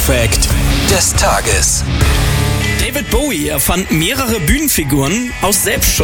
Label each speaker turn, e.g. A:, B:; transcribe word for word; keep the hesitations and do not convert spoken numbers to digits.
A: Fact des Tages.
B: David Bowie erfand mehrere Bühnenfiguren aus Selbstschutz.